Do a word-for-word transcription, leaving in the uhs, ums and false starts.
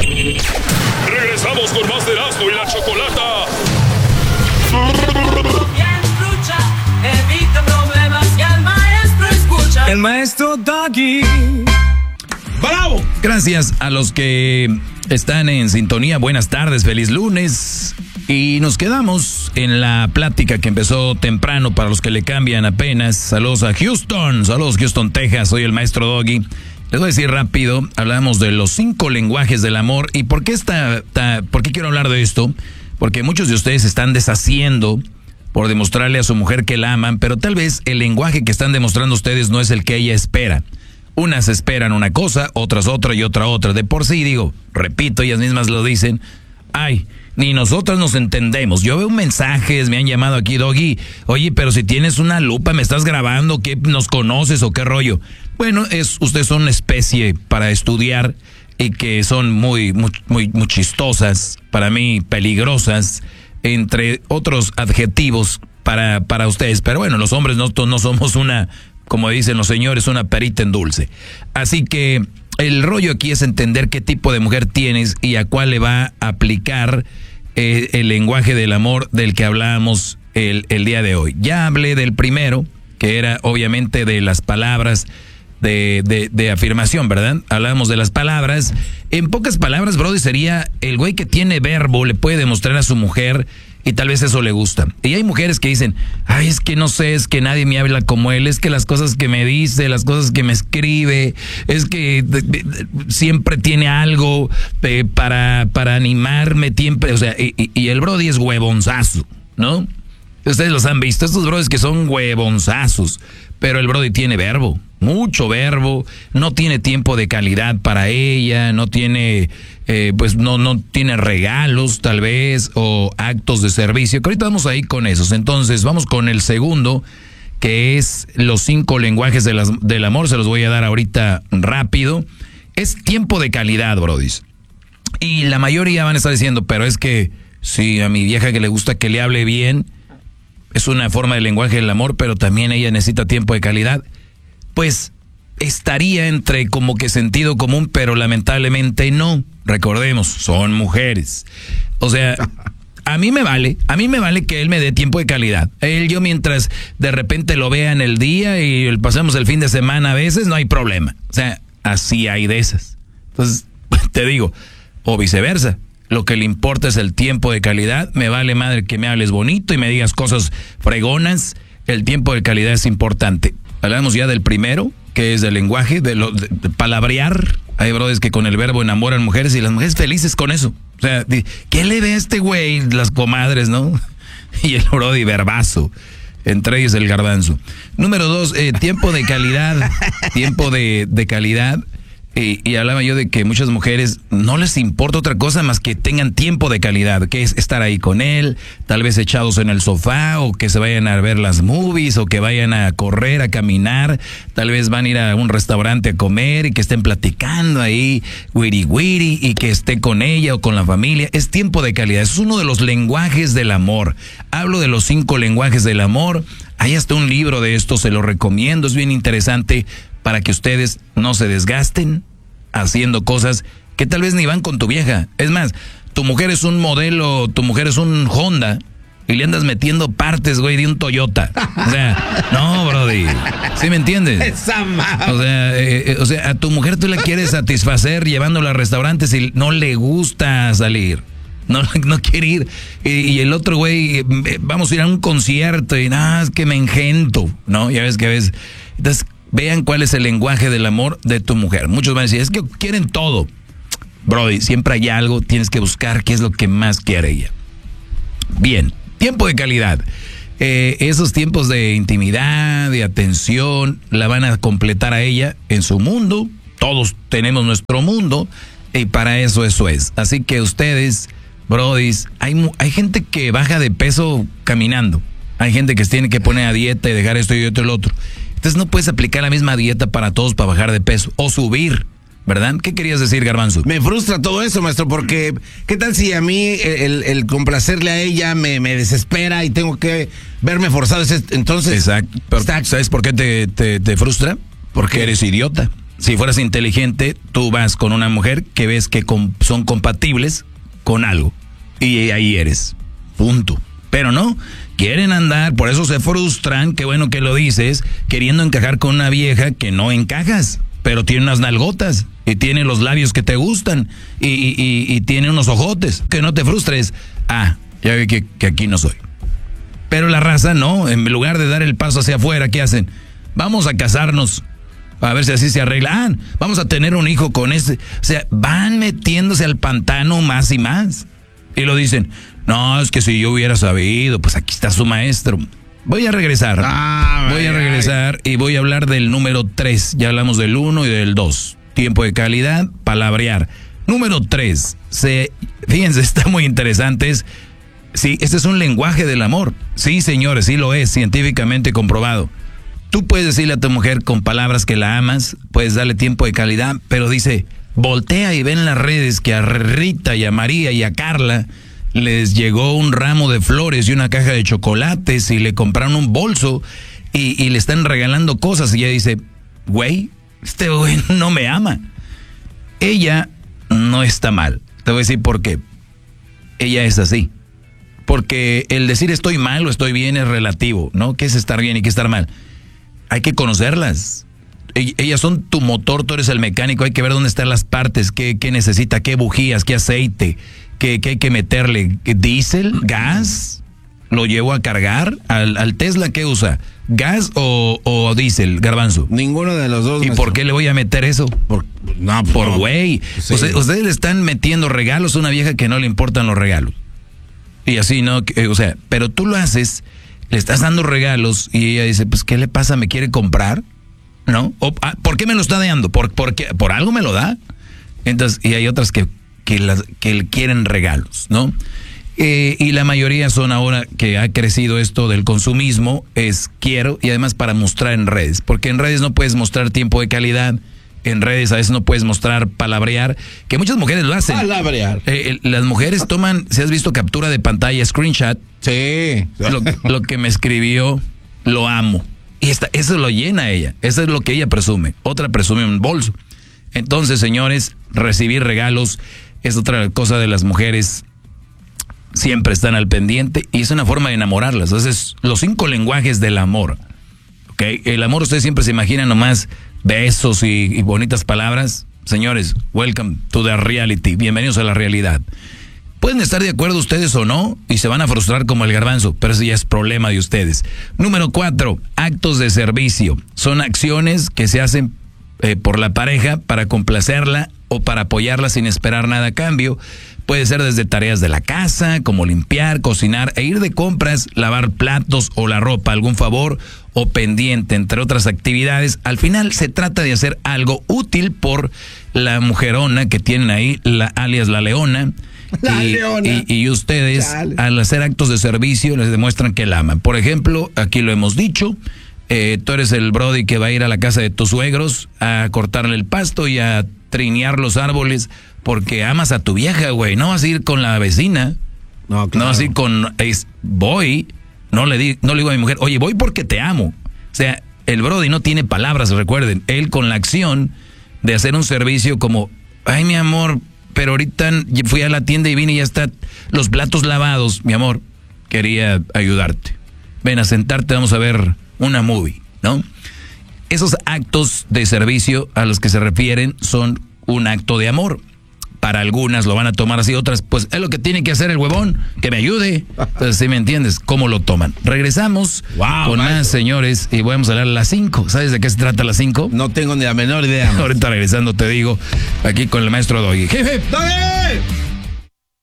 Regresamos con más de Erasmo y la Chocolata. Evita problemas y al maestro escucha. El maestro Doggy. ¡Bravo! Gracias a los que están en sintonía. Buenas tardes, feliz lunes. Y nos quedamos en la plática que empezó temprano para los que le cambian apenas. Saludos a Houston, saludos Houston, Texas. Soy el maestro Doggy. Les voy a decir rápido, hablamos de los cinco lenguajes del amor. ¿Y por qué, está, está, por qué quiero hablar de esto? Porque muchos de ustedes se están deshaciendo por demostrarle a su mujer que la aman, pero tal vez el lenguaje que están demostrando ustedes no es el que ella espera. Unas esperan una cosa, otras otra y otra otra. De por sí, digo, repito, ellas mismas lo dicen, ay, ni nosotras nos entendemos. Yo veo mensajes, me han llamado aquí, Doggy, oye, pero si tienes una lupa, me estás grabando, ¿qué nos conoces o qué rollo? Bueno, es, ustedes son una especie para estudiar y que son muy, muy, muy, muy chistosas, para mí peligrosas, entre otros adjetivos para, para ustedes. Pero bueno, los hombres no, no somos una, como dicen los señores, una perita en dulce. Así que el rollo aquí es entender qué tipo de mujer tienes y a cuál le va a aplicar eh, el lenguaje del amor del que hablábamos el, el día de hoy. Ya hablé del primero, que era obviamente de las palabras de, de, de afirmación, ¿verdad? Hablábamos de las palabras. En pocas palabras, Brody, sería el güey que tiene verbo, le puede demostrar a su mujer y tal vez eso le gusta. Y hay mujeres que dicen, ay, es que no sé, es que nadie me habla como él, es que las cosas que me dice, las cosas que me escribe, es que de, de, siempre tiene algo de, para, para animarme, siempre, o sea, y, y el Brody es huevonzazo, ¿no? Ustedes los han visto, estos Brodis que son huevonzazos, pero el Brody tiene verbo, mucho verbo, no tiene tiempo de calidad para ella, no tiene, eh, pues no, no tiene regalos tal vez, o actos de servicio, que ahorita vamos ahí con esos. Entonces vamos con el segundo, que es los cinco lenguajes de las, del amor, se los voy a dar ahorita rápido. Es tiempo de calidad, Brodis. Y la mayoría van a estar diciendo, pero es que sí, a mi vieja que le gusta que le hable bien, es una forma de lenguaje del amor, pero también ella necesita tiempo de calidad. Pues estaría entre como que sentido común, pero lamentablemente no. Recordemos, son mujeres. O sea, a mí me vale, a mí me vale que él me dé tiempo de calidad. Él, yo mientras de repente lo vea en el día y pasamos el fin de semana a veces, no hay problema. O sea, así hay de esas. Entonces, te digo, o viceversa. Lo que le importa es el tiempo de calidad. Me vale madre que me hables bonito y me digas cosas fregonas. El tiempo de calidad es importante. Hablamos ya del primero, que es del lenguaje, de, lo, de, de palabrear. Hay brothers que con el verbo enamoran mujeres y las mujeres felices con eso. O sea, ¿qué le ve a este güey? Las comadres, ¿no? Y el brody verbazo. Entre ellos el garbanzo. Número dos, eh, tiempo de calidad. Tiempo de, de calidad. Y, y hablaba yo de que muchas mujeres no les importa otra cosa más que tengan tiempo de calidad, que es estar ahí con él, tal vez echados en el sofá, o que se vayan a ver las movies, o que vayan a correr, a caminar, tal vez van a ir a un restaurante a comer y que estén platicando ahí, wiri wiri, y que esté con ella o con la familia. Es tiempo de calidad, es uno de los lenguajes del amor. Hablo de los cinco lenguajes del amor. Hay hasta un libro de esto, se lo recomiendo, es bien interesante, para que ustedes no se desgasten haciendo cosas que tal vez ni van con tu vieja. Es más, tu mujer es un modelo, tu mujer es un Honda y le andas metiendo partes, güey, de un Toyota. O sea, no, brody. ¿Sí me entiendes? O sea, eh, o sea, a tu mujer tú la quieres satisfacer llevándola a restaurantes y no le gusta salir. No, no quiere ir. Y, y el otro güey, eh, vamos a ir a un concierto y nada, es que me engento, ¿no? Ya ves que ves. Entonces, vean cuál es el lenguaje del amor de tu mujer. Muchos van a decir, es que quieren todo. Brody, siempre hay algo, tienes que buscar qué es lo que más quiere ella. Bien, tiempo de calidad. Eh, esos tiempos de intimidad, de atención, la van a completar a ella en su mundo. Todos tenemos nuestro mundo y para eso eso es. Así que ustedes, brodis, hay, hay gente que baja de peso caminando. Hay gente que se tiene que poner a dieta y dejar esto y esto y lo otro. Entonces no puedes aplicar la misma dieta para todos para bajar de peso o subir, ¿verdad? ¿Qué querías decir, Garbanzo? Me frustra todo eso, maestro, porque ¿qué tal si a mí el, el complacerle a ella me, me desespera y tengo que verme forzado? Entonces, exacto. Pero, ¿sabes por qué te, te, te frustra? Porque eres idiota. si fueras inteligente, tú vas con una mujer que ves que com- son compatibles con algo. Y ahí eres. Punto. Pero no, quieren andar, por eso se frustran, qué bueno que lo dices, queriendo encajar con una vieja que no encajas, pero tiene unas nalgotas, y tiene los labios que te gustan, y, y, y, y tiene unos ojotes. Que no te frustres. Ah, ya vi que, que aquí no soy. Pero la raza no, en lugar de dar el paso hacia afuera, ¿qué hacen? Vamos a casarnos, a ver si así se arreglan. Ah, vamos a tener un hijo con ese. O sea, van metiéndose al pantano más y más. Y lo dicen, no, es que si yo hubiera sabido, pues aquí está su maestro. Voy a regresar. Ah, voy a regresar ay. y voy a hablar del número tres. Ya hablamos del uno y del dos. Tiempo de calidad, palabrear. Número tres. Se, fíjense, está muy interesante. Es, sí, este es un lenguaje del amor. Sí, señores, sí lo es, científicamente comprobado. Tú puedes decirle a tu mujer con palabras que la amas, puedes darle tiempo de calidad, pero dice, voltea y ve en las redes que a Rita y a María y a Carla les llegó un ramo de flores y una caja de chocolates y le compraron un bolso y, y le están regalando cosas y ella dice, güey, este güey no me ama. Ella no está mal. Te voy a decir por qué. Ella es así. Porque el decir estoy mal o estoy bien es relativo, ¿no? ¿Qué es estar bien y qué es estar mal? Hay que conocerlas. Ellas son tu motor, tú eres el mecánico, hay que ver dónde están las partes, qué, qué necesita, qué bujías, qué aceite, qué, qué hay que meterle, diésel, gas, lo llevo a cargar, al, al Tesla, ¿qué usa? ¿Gas o, o diésel, Garbanzo? Ninguno de los dos. ¿Y maestro. por qué le voy a meter eso? Por, no, por güey. Sí. Ustedes, ustedes le están metiendo regalos a una vieja que no le importan los regalos. Y así, ¿no? O sea, pero tú lo haces, le estás dando regalos y ella dice, pues, ¿qué le pasa? ¿Me quiere comprar? ¿No? O, ah, ¿por qué me lo está dando? ¿Por, por, qué? ¿Por algo me lo da? Entonces, y hay otras que, que, las, que quieren regalos, ¿no? Eh, y la mayoría son ahora que ha crecido esto del consumismo, es quiero, y además para mostrar en redes, porque en redes no puedes mostrar tiempo de calidad, en redes a veces no puedes mostrar palabrear, que muchas mujeres lo hacen. Palabrear. Eh, las mujeres toman, si has visto captura de pantalla, screenshot, sí. Lo, lo que me escribió, lo amo. Y esta, eso lo llena ella, eso es lo que ella presume, otra presume un bolso. Entonces, señores, recibir regalos es otra cosa de las mujeres, siempre están al pendiente y es una forma de enamorarlas. Entonces, los cinco lenguajes del amor, ¿ok? El amor, ustedes siempre se imaginan nomás besos y, y bonitas palabras. Señores, welcome to the reality, bienvenidos a la realidad. Pueden estar de acuerdo ustedes o no y se van a frustrar como el Garbanzo, pero eso ya es problema de ustedes. Número cuatro, actos de servicio. Son acciones que se hacen eh, por la pareja para complacerla o para apoyarla sin esperar nada a cambio. Puede ser desde tareas de la casa, como limpiar, cocinar e ir de compras, lavar platos o la ropa, algún favor o pendiente, entre otras actividades. Al final se trata de hacer algo útil por la mujerona que tienen ahí, la, alias la leona. La y, leona. Y, y ustedes, Chale. al hacer actos de servicio, les demuestran que la aman. Por ejemplo, aquí lo hemos dicho, eh, tú eres el brody que va a ir a la casa de tus suegros a cortarle el pasto y a trinear los árboles porque amas a tu vieja, güey. No vas a ir con la vecina. No, claro. No vas a ir con... Es, voy, no le, di, no le digo a mi mujer, oye, voy porque te amo. O sea, el brody no tiene palabras, recuerden. Él con la acción de hacer un servicio como, ay, mi amor, pero ahorita fui a la tienda y vine y ya está los platos lavados. Mi amor, quería ayudarte. Ven a sentarte, vamos a ver una movie, ¿no? Esos actos de servicio a los que se refieren son un acto de amor. Para algunas lo van a tomar así, otras, pues es lo que tiene que hacer el huevón, que me ayude. Entonces, ¿sí me entiendes? ¿Cómo lo toman? Regresamos wow, con maestro. más, señores, y vamos a hablar a las cinco. ¿Sabes de qué se trata las cinco? No tengo ni la menor idea. Ahorita regresando te digo, aquí con el maestro Doggy. ¡Jefe! ¡Doggy!